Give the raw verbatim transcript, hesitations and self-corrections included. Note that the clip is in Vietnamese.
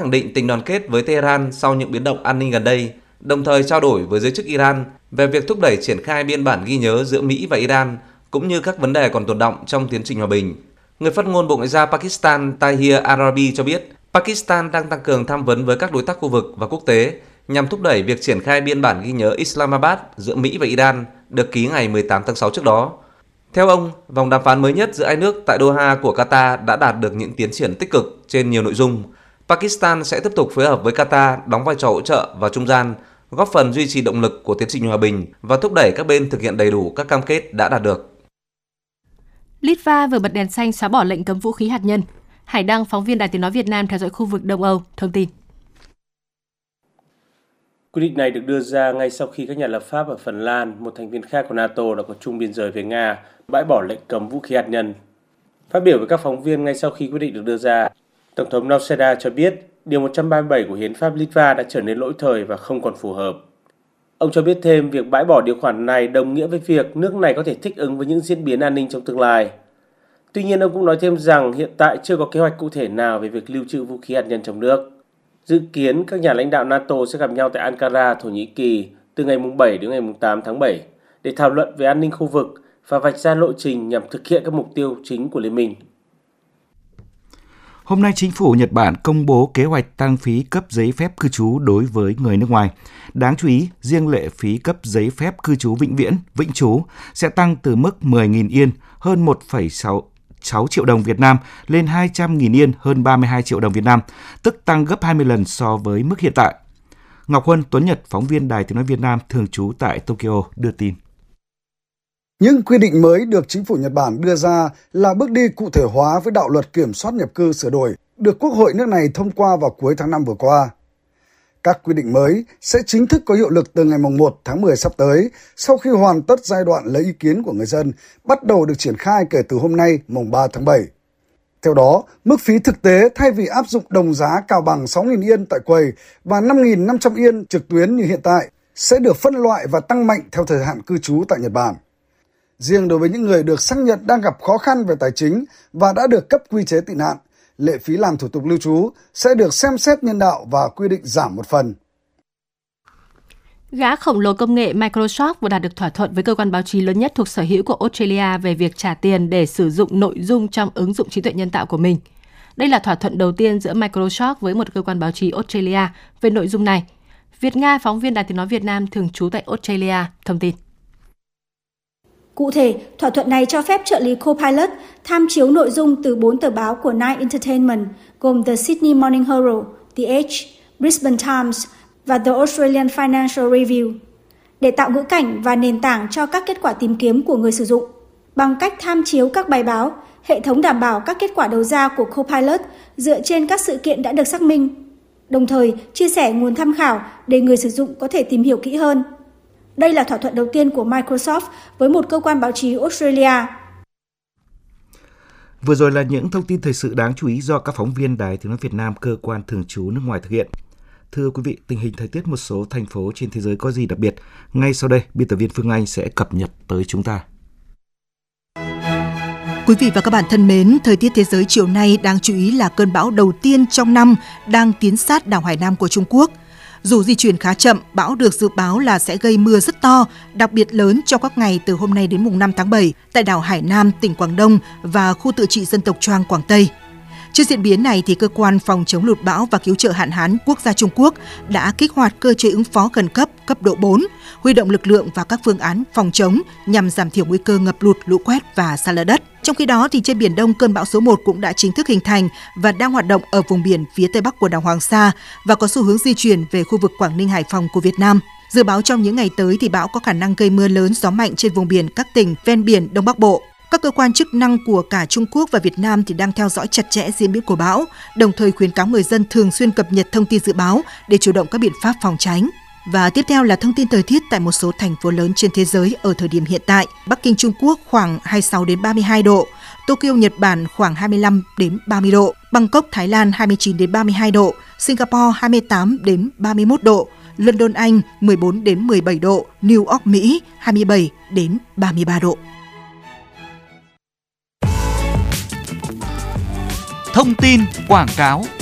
khẳng định tình đoàn kết với Tehran sau những biến động an ninh gần đây, đồng thời trao đổi với giới chức Iran về việc thúc đẩy triển khai biên bản ghi nhớ giữa Mỹ và Iran, cũng như các vấn đề còn tồn đọng trong tiến trình hòa bình. Người phát ngôn Bộ Ngoại giao Pakistan Tahir Arabi cho biết, Pakistan đang tăng cường tham vấn với các đối tác khu vực và quốc tế nhằm thúc đẩy việc triển khai biên bản ghi nhớ Islamabad giữa Mỹ và Iran được ký ngày mười tám tháng sáu trước đó. Theo ông, vòng đàm phán mới nhất giữa hai nước tại Doha của Qatar đã đạt được những tiến triển tích cực trên nhiều nội dung. Pakistan sẽ tiếp tục phối hợp với Qatar đóng vai trò hỗ trợ và trung gian, góp phần duy trì động lực của tiến trình hòa bình và thúc đẩy các bên thực hiện đầy đủ các cam kết đã đạt được. Litva vừa bật đèn xanh xóa bỏ lệnh cấm vũ khí hạt nhân. Hải Đăng, phóng viên Đài Tiếng nói Việt Nam theo dõi khu vực Đông Âu, thông tin. Quyết định này được đưa ra ngay sau khi các nhà lập pháp ở Phần Lan, một thành viên khác của NATO đã có chung biên giới với Nga, bãi bỏ lệnh cấm vũ khí hạt nhân. Phát biểu với các phóng viên ngay sau khi quyết định được đưa ra, Tổng thống Nauseda cho biết Điều một trăm ba mươi bảy của Hiến pháp Litva đã trở nên lỗi thời và không còn phù hợp. Ông cho biết thêm việc bãi bỏ điều khoản này đồng nghĩa với việc nước này có thể thích ứng với những diễn biến an ninh trong tương lai. Tuy nhiên, ông cũng nói thêm rằng hiện tại chưa có kế hoạch cụ thể nào về việc lưu trữ vũ khí hạt nhân trong nước. Dự kiến các nhà lãnh đạo NATO sẽ gặp nhau tại Ankara, Thổ Nhĩ Kỳ từ ngày bảy đến ngày tám tháng bảy để thảo luận về an ninh khu vực và vạch ra lộ trình nhằm thực hiện các mục tiêu chính của Liên minh. Hôm nay, chính phủ Nhật Bản công bố kế hoạch tăng phí cấp giấy phép cư trú đối với người nước ngoài. Đáng chú ý, riêng lệ phí cấp giấy phép cư trú vĩnh viễn, vĩnh trú sẽ tăng từ mức mười nghìn yên, hơn một phẩy sáu triệu đồng Việt Nam, lên hai trăm nghìn yên, hơn ba mươi hai triệu đồng Việt Nam, tức tăng gấp hai mươi lần so với mức hiện tại. Ngọc Huân, Tuấn Nhật, phóng viên Đài Tiếng nói Việt Nam thường trú tại Tokyo đưa tin. Những quy định mới được chính phủ Nhật Bản đưa ra là bước đi cụ thể hóa với đạo luật kiểm soát nhập cư sửa đổi, được Quốc hội nước này thông qua vào cuối tháng năm vừa qua. Các quy định mới sẽ chính thức có hiệu lực từ ngày một tháng mười sắp tới, sau khi hoàn tất giai đoạn lấy ý kiến của người dân, bắt đầu được triển khai kể từ hôm nay, mùng ba tháng bảy. Theo đó, mức phí thực tế thay vì áp dụng đồng giá cao bằng sáu nghìn yên tại quầy và năm nghìn năm trăm yên trực tuyến như hiện tại, sẽ được phân loại và tăng mạnh theo thời hạn cư trú tại Nhật Bản. Riêng đối với những người được xác nhận đang gặp khó khăn về tài chính và đã được cấp quy chế tị nạn, lệ phí làm thủ tục lưu trú sẽ được xem xét nhân đạo và quy định giảm một phần. Gã khổng lồ công nghệ Microsoft vừa đạt được thỏa thuận với cơ quan báo chí lớn nhất thuộc sở hữu của Australia về việc trả tiền để sử dụng nội dung trong ứng dụng trí tuệ nhân tạo của mình. Đây là thỏa thuận đầu tiên giữa Microsoft với một cơ quan báo chí Australia về nội dung này. Việt Nga, phóng viên Đài Tiếng nói Việt Nam thường trú tại Australia, thông tin. Cụ thể, thỏa thuận này cho phép trợ lý Copilot tham chiếu nội dung từ bốn tờ báo của Nine Entertainment gồm The Sydney Morning Herald, The Age, Brisbane Times và The Australian Financial Review để tạo ngữ cảnh và nền tảng cho các kết quả tìm kiếm của người sử dụng. Bằng cách tham chiếu các bài báo, hệ thống đảm bảo các kết quả đầu ra của Copilot dựa trên các sự kiện đã được xác minh, đồng thời chia sẻ nguồn tham khảo để người sử dụng có thể tìm hiểu kỹ hơn. Đây là thỏa thuận đầu tiên của Microsoft với một cơ quan báo chí Australia. Vừa rồi là những thông tin thời sự đáng chú ý do các phóng viên Đài Tiếng nói Việt Nam, cơ quan thường trú nước ngoài thực hiện. Thưa quý vị, tình hình thời tiết một số thành phố trên thế giới có gì đặc biệt? Ngay sau đây, biên tập viên Phương Anh sẽ cập nhật tới chúng ta. Quý vị và các bạn thân mến, thời tiết thế giới chiều nay đáng chú ý là cơn bão đầu tiên trong năm đang tiến sát đảo Hải Nam của Trung Quốc. Dù di chuyển khá chậm, bão được dự báo là sẽ gây mưa rất to, đặc biệt lớn trong các ngày từ hôm nay đến mùng năm tháng bảy tại đảo Hải Nam, tỉnh Quảng Đông và khu tự trị dân tộc Choang, Quảng Tây. Trước diễn biến này, thì cơ quan phòng chống lụt bão và cứu trợ hạn hán quốc gia Trung Quốc đã kích hoạt cơ chế ứng phó khẩn cấp cấp độ bốn, huy động lực lượng và các phương án phòng chống nhằm giảm thiểu nguy cơ ngập lụt, lũ quét và sạt lở đất. Trong khi đó, thì trên Biển Đông, cơn bão số một cũng đã chính thức hình thành và đang hoạt động ở vùng biển phía tây bắc của đảo Hoàng Sa và có xu hướng di chuyển về khu vực Quảng Ninh, Hải Phòng của Việt Nam. Dự báo trong những ngày tới thì bão có khả năng gây mưa lớn, gió mạnh trên vùng biển các tỉnh ven biển Đông Bắc Bộ. Các cơ quan chức năng của cả Trung Quốc và Việt Nam thì đang theo dõi chặt chẽ diễn biến của bão, đồng thời khuyến cáo người dân thường xuyên cập nhật thông tin dự báo để chủ động các biện pháp phòng tránh. Và tiếp theo là thông tin thời tiết tại một số thành phố lớn trên thế giới ở thời điểm hiện tại. Bắc Kinh, Trung Quốc khoảng hai mươi sáu đến ba mươi hai độ, Tokyo, Nhật Bản khoảng hai mươi lăm đến ba mươi độ, Bangkok, Thái Lan hai mươi chín đến ba mươi hai độ, Singapore hai mươi tám đến ba mươi mốt độ, London, Anh mười bốn đến mười bảy độ, New York, Mỹ hai mươi bảy đến ba mươi ba độ. Thông tin quảng cáo.